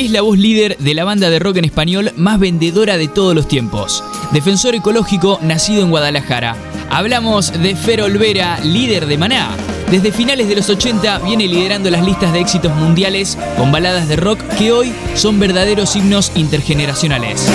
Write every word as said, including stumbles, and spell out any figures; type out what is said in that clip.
Es la voz líder de la banda de rock en español más vendedora de todos los tiempos. Defensor ecológico nacido en Guadalajara. Hablamos de Fer Olvera, líder de Maná. Desde finales de los ochenta viene liderando las listas de éxitos mundiales con baladas de rock que hoy son verdaderos himnos intergeneracionales.